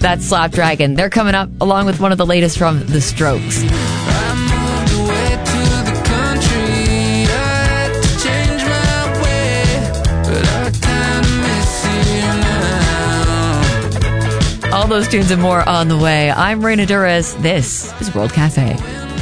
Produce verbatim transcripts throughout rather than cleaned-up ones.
That's Slapdragon. They're coming up along with one of the latest from The Strokes. All those tunes and more on the way. I'm Reina Duras. This is World Cafe.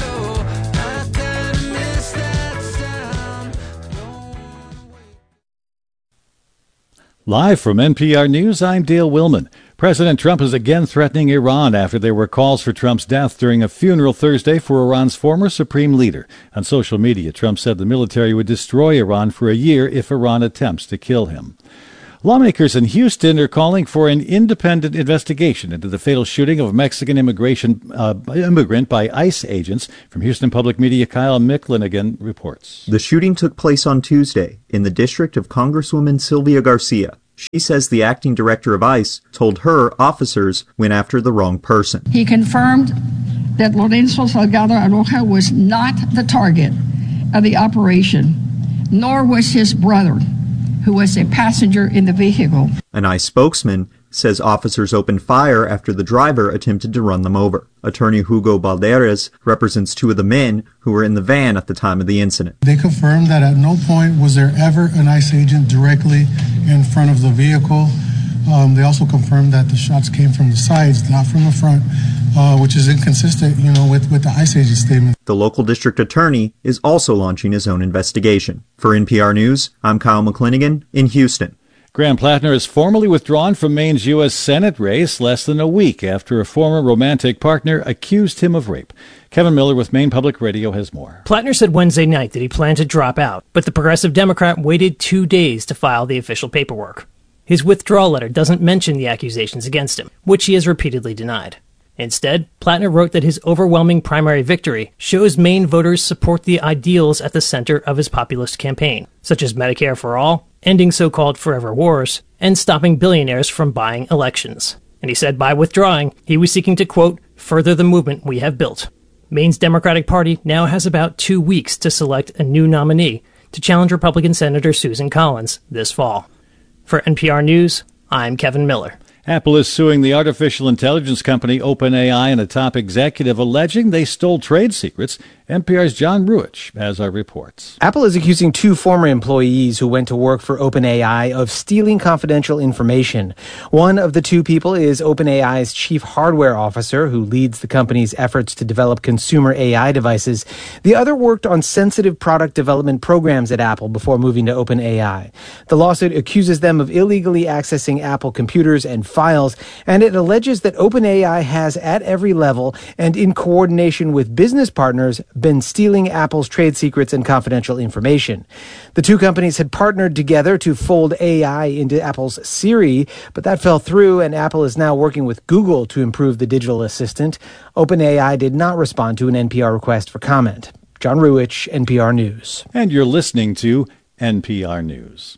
Live from N P R News, I'm Dale Willman. President Trump is again threatening Iran after there were calls for Trump's death during a funeral Thursday for Iran's former supreme leader. On social media, Trump said the military would destroy Iran for a year if Iran attempts to kill him. Lawmakers in Houston are calling for an independent investigation into the fatal shooting of a Mexican immigration uh, immigrant by ICE agents. From Houston Public Media, Kyle Micklinigan reports. The shooting took place on Tuesday in the district of Congresswoman Sylvia Garcia. She says the acting director of ICE told her officers went after the wrong person. He confirmed that Lorenzo Salgado Aroja was not the target of the operation, nor was his brother, who was a passenger in the vehicle. An ICE spokesman says officers opened fire after the driver attempted to run them over. Attorney Hugo Balderas represents two of the men who were in the van at the time of the incident. They confirmed that at no point was there ever an ICE agent directly in front of the vehicle. Um, they also confirmed that the shots came from the sides, not from the front, uh, which is inconsistent, you know, with, with the ICE agent statement. The local district attorney is also launching his own investigation. For N P R News, I'm Kyle McClinigan in Houston. Graham Plattner is formally withdrawn from Maine's U S Senate race less than a week after a former romantic partner accused him of rape. Kevin Miller with Maine Public Radio has more. Plattner said Wednesday night that he planned to drop out, but the Progressive Democrat waited two days to file the official paperwork. His withdrawal letter doesn't mention the accusations against him, which he has repeatedly denied. Instead, Plattner wrote that his overwhelming primary victory shows Maine voters support the ideals at the center of his populist campaign, such as Medicare for all, ending so-called forever wars, and stopping billionaires from buying elections. And he said by withdrawing, he was seeking to, quote, further the movement we have built. Maine's Democratic Party now has about two weeks to select a new nominee to challenge Republican Senator Susan Collins this fall. For N P R News, I'm Kevin Miller. Apple is suing the artificial intelligence company OpenAI and a top executive alleging they stole trade secrets. N P R's John Ruich has our reports. Apple is accusing two former employees who went to work for OpenAI of stealing confidential information. One of the two people is OpenAI's chief hardware officer, who leads the company's efforts to develop consumer A I devices. The other worked on sensitive product development programs at Apple before moving to OpenAI. The lawsuit accuses them of illegally accessing Apple computers and files, and it alleges that OpenAI has, at every level and in coordination with business partners, been stealing Apple's trade secrets and confidential information. The two companies had partnered together to fold A I into Apple's Siri, but that fell through, and Apple is now working with Google to improve the digital assistant. OpenAI did not respond to an N P R request for comment. John Ruich, N P R News. And you're listening to N P R News.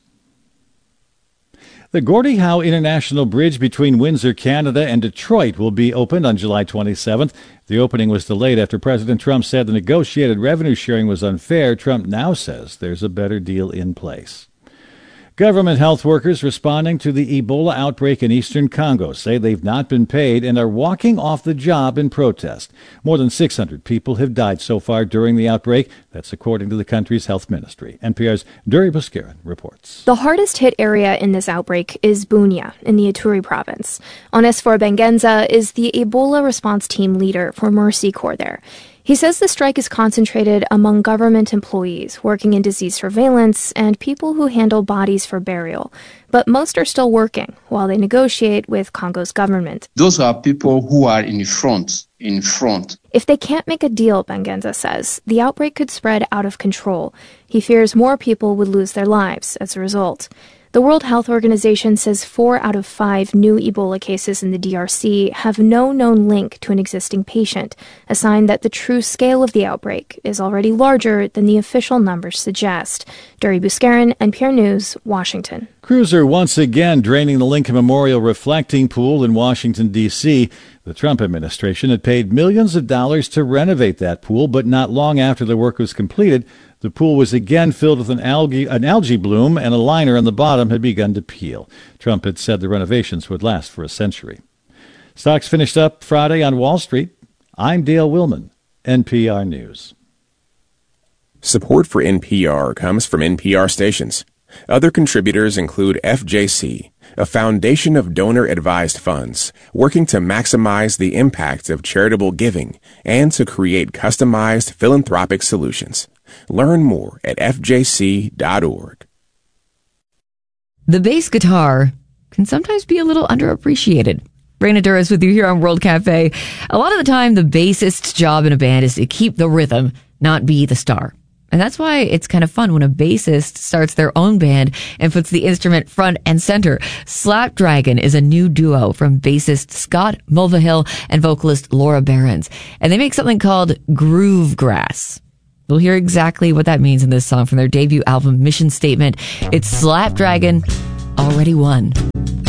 The Gordie Howe International Bridge between Windsor, Canada and Detroit will be opened on July twenty-seventh. The opening was delayed after President Trump said the negotiated revenue sharing was unfair. Trump now says there's a better deal in place. Government health workers responding to the Ebola outbreak in eastern Congo say they've not been paid and are walking off the job in protest. More than six hundred people have died so far during the outbreak. That's according to the country's health ministry. N P R's Duri Buscarin reports. The hardest hit area in this outbreak is Bunia in the Ituri province. Onesphore Bengenza is the Ebola response team leader for Mercy Corps there. He says the strike is concentrated among government employees working in disease surveillance and people who handle bodies for burial. But most are still working while they negotiate with Congo's government. Those are people who are in front, in front. If they can't make a deal, Bengenza says, the outbreak could spread out of control. He fears more people would lose their lives as a result. The World Health Organization says four out of five new Ebola cases in the D R C have no known link to an existing patient, a sign that the true scale of the outbreak is already larger than the official numbers suggest. Duri Buscarin, N P R News, Washington. Crews are once again draining the Lincoln Memorial Reflecting Pool in Washington, D C The Trump administration had paid millions of dollars to renovate that pool, but not long after the work was completed, the pool was again filled with an algae, an algae bloom, and a liner on the bottom had begun to peel. Trump had said the renovations would last for a century. Stocks finished up Friday on Wall Street. I'm Dale Willman, N P R News. Support for N P R comes from N P R stations. Other contributors include F J C, a foundation of donor-advised funds working to maximize the impact of charitable giving and to create customized philanthropic solutions. Learn more at f j c dot org. The bass guitar can sometimes be a little underappreciated. Raina Douris with you here on World Cafe. A lot of the time, the bassist's job in a band is to keep the rhythm, not be the star. And that's why it's kind of fun when a bassist starts their own band and puts the instrument front and center. Slapdragon is a new duo from bassist Scott Mulvihill and vocalist Laura Behrens. And they make something called Groove Grass. We'll hear exactly what that means in this song from their debut album, Mission Statement. It's Slapdragon, Already Won.